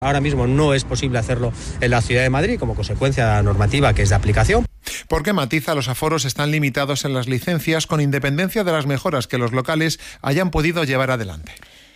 Ahora mismo no es posible hacerlo en la Ciudad de Madrid como consecuencia de la normativa que es de aplicación. Porque matiza, los aforos están limitados en las licencias con independencia de las mejoras que los locales hayan podido llevar adelante.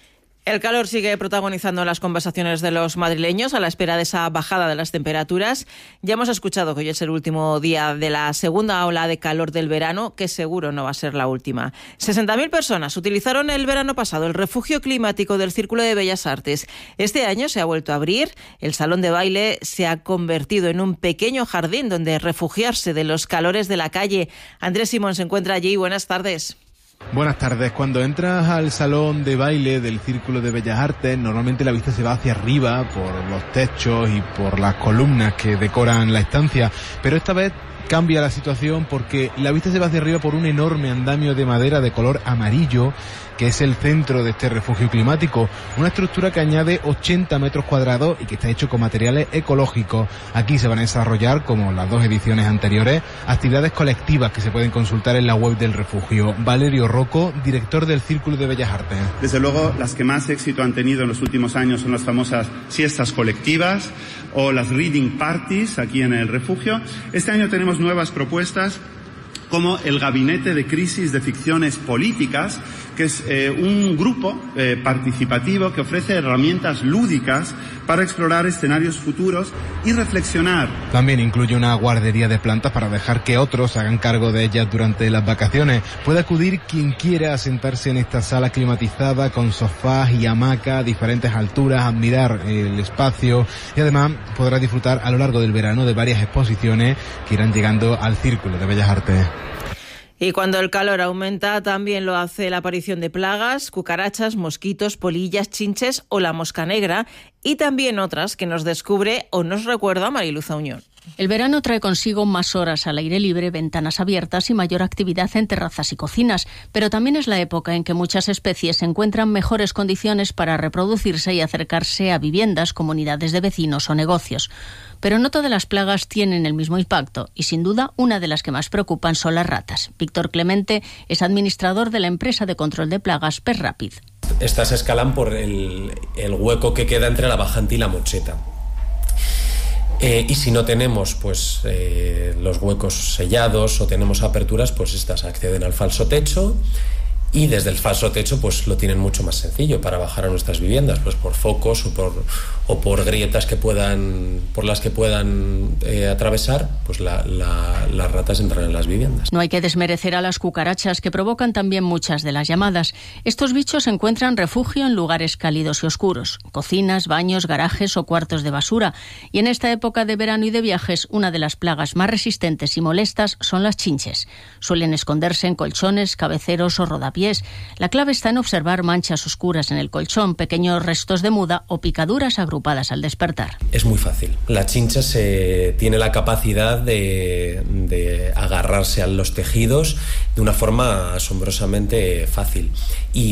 El calor sigue protagonizando las conversaciones de los madrileños a la espera de esa bajada de las temperaturas. Ya hemos escuchado que hoy es el último día de la segunda ola de calor del verano, que seguro no va a ser la última. 60.000 personas utilizaron el verano pasado el refugio climático del Círculo de Bellas Artes. Este año se ha vuelto a abrir. El salón de baile se ha convertido en un pequeño jardín donde refugiarse de los calores de la calle. Andrés Simón se encuentra allí. Buenas tardes. Buenas tardes. Cuando entras al salón de baile del Círculo de Bellas Artes, normalmente la vista se va hacia arriba por los techos y por las columnas que decoran la estancia, pero esta vez cambia la situación porque la vista se va hacia arriba por un enorme andamio de madera de color amarillo, que es el centro de este refugio climático, una estructura que añade 80 metros cuadrados y que está hecho con materiales ecológicos. Aquí se van a desarrollar, como las dos ediciones anteriores, actividades colectivas que se pueden consultar en la web del refugio. Valerio Rocco, director del Círculo de Bellas Artes. Desde luego, las que más éxito han tenido en los últimos años son las famosas siestas colectivas o las reading parties aquí en el refugio. Este año tenemos nuevas propuestas como el Gabinete de Crisis de Ficciones Políticas, que es un grupo participativo que ofrece herramientas lúdicas para explorar escenarios futuros y reflexionar. También incluye una guardería de plantas para dejar que otros hagan cargo de ellas durante las vacaciones. Puede acudir quien quiera a sentarse en esta sala climatizada con sofás y hamacas a diferentes alturas, admirar el espacio y además podrá disfrutar a lo largo del verano de varias exposiciones que irán llegando al Círculo de Bellas Artes. Y cuando el calor aumenta, también lo hace la aparición de plagas, cucarachas, mosquitos, polillas, chinches o la mosca negra, y también otras que nos descubre o nos recuerda Mariluz Auñón. El verano trae consigo más horas al aire libre, ventanas abiertas y mayor actividad en terrazas y cocinas, pero también es la época en que muchas especies encuentran mejores condiciones para reproducirse y acercarse a viviendas, comunidades de vecinos o negocios. Pero no todas las plagas tienen el mismo impacto y, sin duda, una de las que más preocupan son las ratas. Víctor Clemente es administrador de la empresa de control de plagas PestRapid. Estas escalan por el hueco que queda entre la bajante y la mocheta. Y si no tenemos los huecos sellados o tenemos aperturas, pues estas acceden al falso techo y desde el falso techo pues lo tienen mucho más sencillo para bajar a nuestras viviendas, pues por focos o por grietas por las que puedan atravesar, pues las ratas entran en las viviendas. No hay que desmerecer a las cucarachas, que provocan también muchas de las llamadas. Estos bichos encuentran refugio en lugares cálidos y oscuros, cocinas, baños, garajes o cuartos de basura. Y en esta época de verano y de viajes, una de las plagas más resistentes y molestas son las chinches. Suelen esconderse en colchones, cabeceros o rodapiés. La clave está en observar manchas oscuras en el colchón, pequeños restos de muda o picaduras agrupadas al despertar. Es muy fácil. La chincha tiene la capacidad de agarrarse a los tejidos de una forma asombrosamente fácil y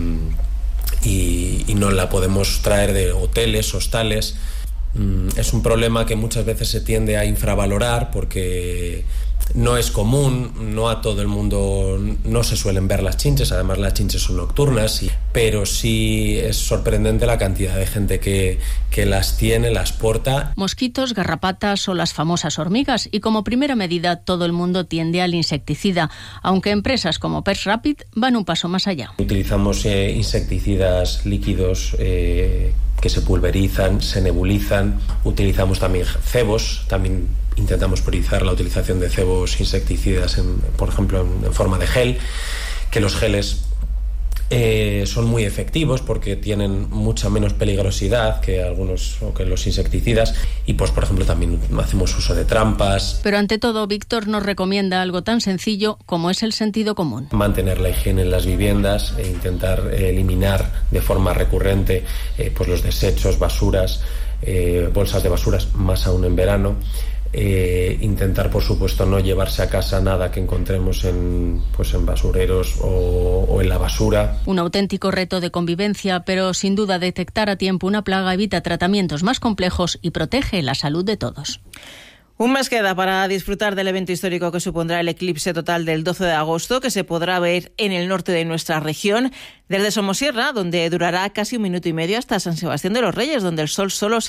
no la podemos traer de hoteles, hostales. Es un problema que muchas veces se tiende a infravalorar porque no es común, no a todo el mundo no se suelen ver las chinches, además las chinches son nocturnas, pero sí es sorprendente la cantidad de gente que las tiene, las porta. Mosquitos, garrapatas o las famosas hormigas, y como primera medida todo el mundo tiende al insecticida, aunque empresas como PestRapid van un paso más allá. Utilizamos insecticidas líquidos que se pulverizan, se nebulizan, utilizamos también cebos, también intentamos priorizar la utilización de cebos insecticidas, por ejemplo, en forma de gel, que los geles son muy efectivos porque tienen mucha menos peligrosidad que los insecticidas y pues por ejemplo también hacemos uso de trampas. Pero ante todo, Víctor nos recomienda algo tan sencillo como es el sentido común. Mantener la higiene en las viviendas e intentar eliminar de forma recurrente pues los desechos, basuras, bolsas de basuras, más aún en verano. Intentar, por supuesto, no llevarse a casa nada que encontremos en basureros o en la basura. Un auténtico reto de convivencia, pero sin duda detectar a tiempo una plaga evita tratamientos más complejos y protege la salud de todos. Un mes queda para disfrutar del evento histórico que supondrá el eclipse total del 12 de agosto, que se podrá ver en el norte de nuestra región, desde Somosierra, donde durará casi 1 minuto y medio, hasta San Sebastián de los Reyes, donde el sol solo se